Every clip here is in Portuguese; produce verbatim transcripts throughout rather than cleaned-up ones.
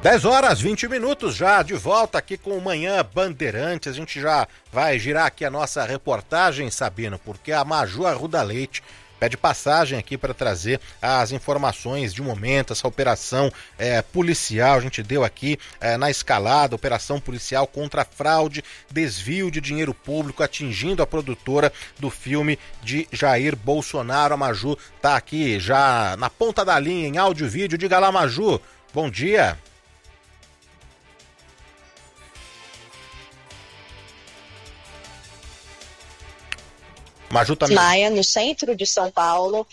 dez horas, vinte minutos já, de volta aqui com o Manhã Bandeirantes. A gente já vai girar aqui a nossa reportagem, Sabino, porque a Maju Arruda Leite pede passagem aqui para trazer as informações de momento, essa operação é, policial. A gente deu aqui é, na escalada, operação policial contra fraude, desvio de dinheiro público, atingindo a produtora do filme de Jair Bolsonaro. A Maju tá aqui já na ponta da linha, em áudio e vídeo. Diga lá, Maju, bom dia. Maju também. Maia, no centro de São Paulo.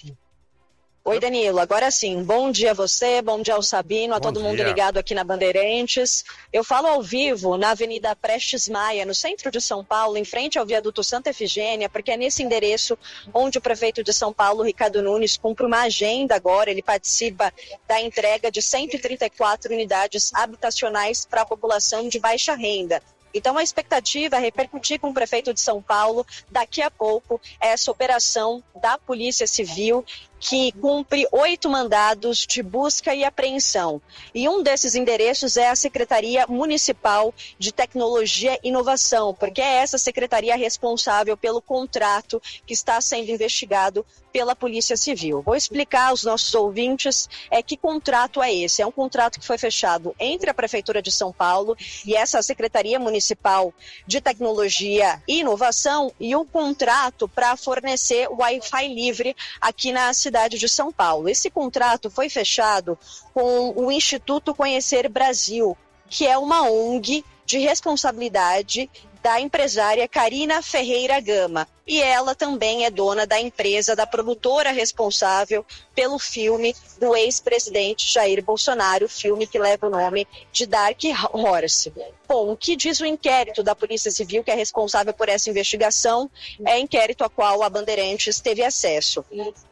Oi, Danilo, agora sim, bom dia a você, bom dia ao Sabino, a bom todo dia. Mundo ligado aqui na Bandeirantes. Eu falo ao vivo na Avenida Prestes Maia, no centro de São Paulo, em frente ao viaduto Santa Efigênia, porque é nesse endereço onde o prefeito de São Paulo, Ricardo Nunes, cumpre uma agenda agora. Ele participa da entrega de cento e trinta e quatro unidades habitacionais para a população de baixa renda. Então, a expectativa é repercutir com o prefeito de São Paulo, daqui a pouco, essa operação da Polícia Civil, que cumpre oito mandados de busca e apreensão. E um desses endereços é a Secretaria Municipal de Tecnologia e Inovação, porque é essa secretaria responsável pelo contrato que está sendo investigado pela Polícia Civil. Vou explicar aos nossos ouvintes é, que contrato é esse. É um contrato que foi fechado entre a Prefeitura de São Paulo e essa Secretaria Municipal de Tecnologia e Inovação, e um contrato para fornecer Wi-Fi livre aqui na cidade de São Paulo. Esse contrato foi fechado com o Instituto Conhecer Brasil, que é uma O N G de responsabilidade da empresária Karina Ferreira Gama. E ela também é dona da empresa, da produtora responsável pelo filme do ex-presidente Jair Bolsonaro, o filme que leva o nome de Dark Horse. Bom, o que diz o inquérito da Polícia Civil, que é responsável por essa investigação, é inquérito a qual a Bandeirantes teve acesso.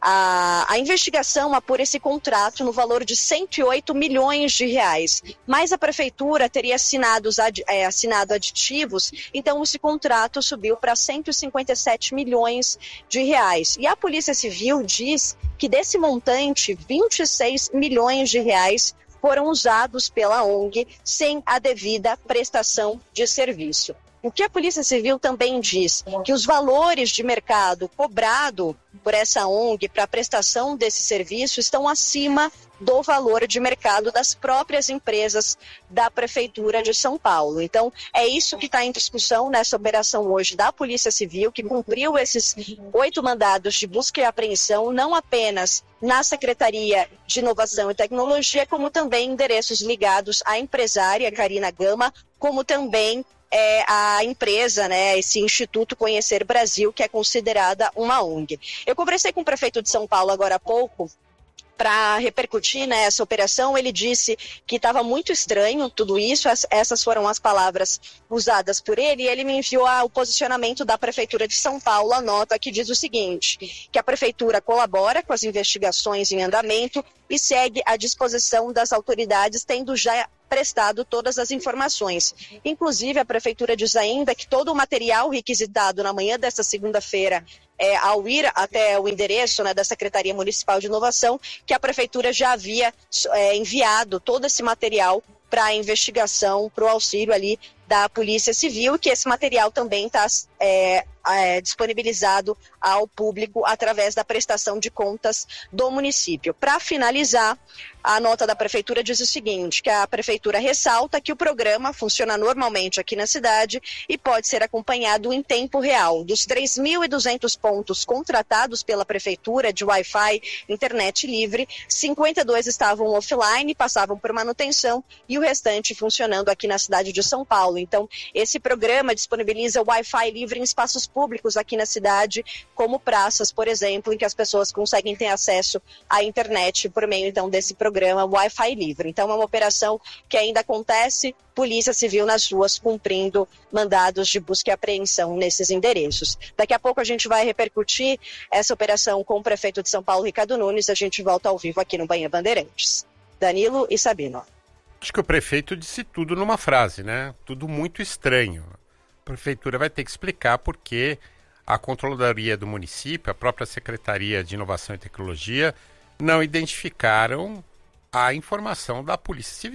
A, a investigação apura esse contrato no valor de cento e oito milhões de reais, mas a Prefeitura teria assinado, os ad, é, assinado aditivos, então esse contrato subiu para cento e cinquenta e sete milhões de reais. E a Polícia Civil diz que desse montante, vinte e seis milhões de reais foram usados pela O N G sem a devida prestação de serviço. O que a Polícia Civil também diz que os valores de mercado cobrado por essa O N G para a prestação desse serviço estão acima do valor de mercado das próprias empresas da Prefeitura de São Paulo. Então, é isso que está em discussão nessa operação hoje da Polícia Civil, que cumpriu esses oito mandados de busca e apreensão, não apenas na Secretaria de Inovação e Tecnologia, como também endereços ligados à empresária Karina Gama, como também É a empresa, né, esse Instituto Conhecer Brasil, que é considerada uma O N G. Eu conversei com o prefeito de São Paulo agora há pouco para repercutir nessa operação. Ele disse que estava muito estranho tudo isso, essas foram as palavras usadas por ele, e ele me enviou a, o posicionamento da Prefeitura de São Paulo, a nota que diz o seguinte, que a Prefeitura colabora com as investigações em andamento e segue à disposição das autoridades, tendo já prestado todas as informações. Inclusive, a Prefeitura diz ainda que todo o material requisitado na manhã desta segunda-feira, é, ao ir até o endereço, né, da Secretaria Municipal de Inovação, que a Prefeitura já havia é, enviado todo esse material para a investigação, para o auxílio ali da Polícia Civil, e que esse material também está é, é, disponibilizado ao público através da prestação de contas do município. Para finalizar, a nota da Prefeitura diz o seguinte, que a Prefeitura ressalta que o programa funciona normalmente aqui na cidade e pode ser acompanhado em tempo real. Dos três mil e duzentos pontos contratados pela Prefeitura de Wi-Fi, internet livre, cinquenta e dois estavam offline, passavam por manutenção, e o restante funcionando aqui na cidade de São Paulo. Então, esse programa disponibiliza Wi-Fi livre em espaços públicos aqui na cidade, como praças, por exemplo, em que as pessoas conseguem ter acesso à internet por meio, então, desse programa Wi-Fi livre. Então, é uma operação que ainda acontece, Polícia Civil nas ruas cumprindo mandados de busca e apreensão nesses endereços. Daqui a pouco a gente vai repercutir essa operação com o prefeito de São Paulo, Ricardo Nunes. A gente volta ao vivo aqui no Manhã Bandeirantes. Danilo e Sabino. Acho que o prefeito disse tudo numa frase, né? Tudo muito estranho. A prefeitura vai ter que explicar por que a controladoria do município, a própria Secretaria de Inovação e Tecnologia, não identificaram a informação da Polícia Civil.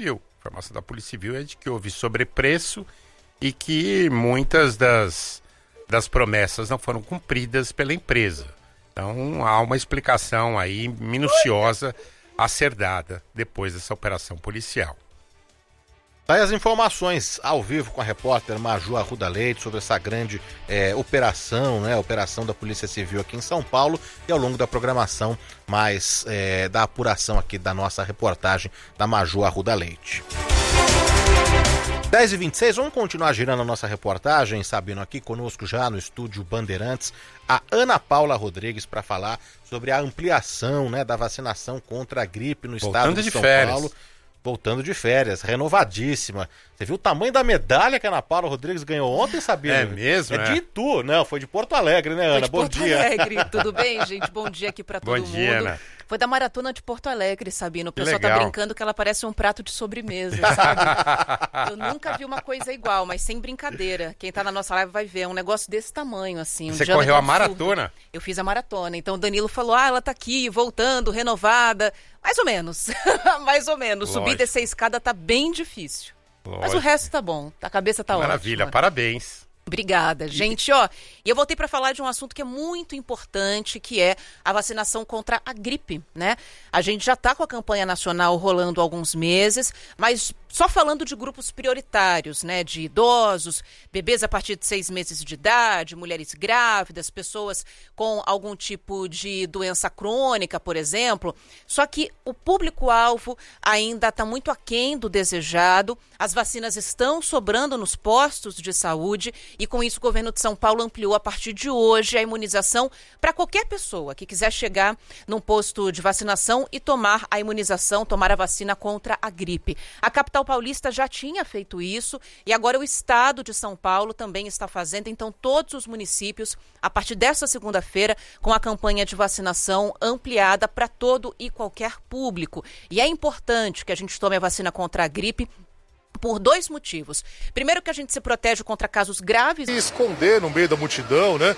informação da Polícia Civil é de que houve sobrepreço e que muitas das, das promessas não foram cumpridas pela empresa. Então há uma explicação aí minuciosa a ser dada depois dessa operação policial. Aí as informações ao vivo com a repórter Maju Arruda Leite sobre essa grande é, operação, né, operação da Polícia Civil aqui em São Paulo, e ao longo da programação mais é, da apuração aqui da nossa reportagem da Maju Arruda Leite. dez e vinte e seis, vamos continuar girando a nossa reportagem, Sabino, aqui conosco já no estúdio Bandeirantes, a Ana Paula Rodrigues para falar sobre a ampliação, né, da vacinação contra a gripe no estado Voltando de, de São férias. Paulo. Voltando de férias, renovadíssima. Você viu o tamanho da medalha que a Ana Paula Rodrigues ganhou ontem, Sabino? É mesmo? É, é de Itu, não, foi de Porto Alegre, né, Ana? Foi de Bom Porto dia. Alegre, tudo bem, gente? Bom dia aqui pra todo Bom dia, mundo. Ana. Foi da Maratona de Porto Alegre, Sabino. O pessoal legal. tá brincando que ela parece um prato de sobremesa, sabe? Eu nunca vi uma coisa igual, mas sem brincadeira. Quem tá na nossa live vai ver, é um negócio desse tamanho, assim. Um Você diâmetro correu a absurdo. maratona? Eu fiz a maratona. Então o Danilo falou, ah, ela tá aqui, voltando, renovada. Mais ou menos, mais ou menos. Lógico. Subir e descer a escada tá bem difícil. Mas o Lógico. resto tá bom, a cabeça tá ótima. Maravilha, parabéns. Obrigada, gente. Ó, e eu voltei para falar de um assunto que é muito importante, que é a vacinação contra a gripe, né? A gente já está com a campanha nacional rolando há alguns meses, mas só falando de grupos prioritários, né? De idosos, bebês a partir de seis meses de idade, mulheres grávidas, pessoas com algum tipo de doença crônica, por exemplo. Só que o público-alvo ainda está muito aquém do desejado. As vacinas estão sobrando nos postos de saúde e, com isso, o governo de São Paulo ampliou a partir de hoje a imunização para qualquer pessoa que quiser chegar num posto de vacinação e tomar a imunização, tomar a vacina contra a gripe. A capital paulista já tinha feito isso e agora o estado de São Paulo também está fazendo. Então, todos os municípios, a partir desta segunda-feira, com a campanha de vacinação ampliada para todo e qualquer público. E é importante que a gente tome a vacina contra a gripe por dois motivos. Primeiro, que a gente se protege contra casos graves. E esconder no meio da multidão, né?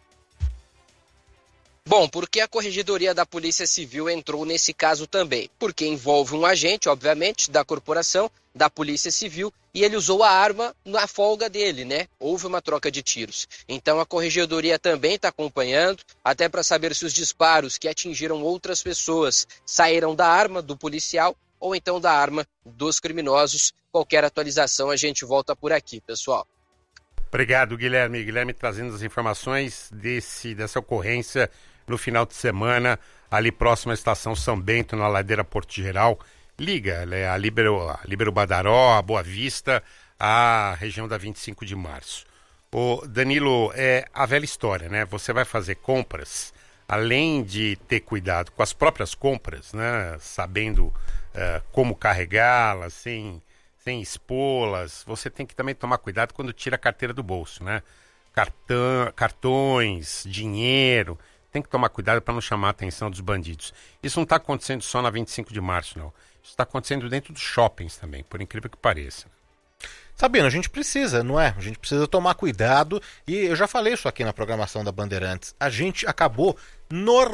Bom, porque a Corregedoria da Polícia Civil entrou nesse caso também? Porque envolve um agente, obviamente, da corporação, da Polícia Civil, e ele usou a arma na folga dele, né? Houve uma troca de tiros. Então a Corregedoria também está acompanhando, até para saber se os disparos que atingiram outras pessoas saíram da arma do policial ou então da arma dos criminosos. Qualquer atualização a gente volta por aqui, pessoal. Obrigado, Guilherme. Guilherme trazendo as informações desse, dessa ocorrência no final de semana, ali próximo à estação São Bento, na ladeira Porto Geral. Liga, né, a Líbero, a Líbero Badaró, a Boa Vista, a região da vinte e cinco de março. Ô, Danilo, é a velha história, né? Você vai fazer compras, além de ter cuidado com as próprias compras, né? Sabendo uh, como carregá-las, sem... sem expô-las, você tem que também tomar cuidado quando tira a carteira do bolso, né? Cartão, cartões, dinheiro, tem que tomar cuidado para não chamar a atenção dos bandidos. Isso não está acontecendo só na vinte e cinco de março, não. Isso está acontecendo dentro dos shoppings também, por incrível que pareça. Sabino, a gente precisa, não é? A gente precisa tomar cuidado, e eu já falei isso aqui na programação da Bandeirantes. A gente acabou normalizando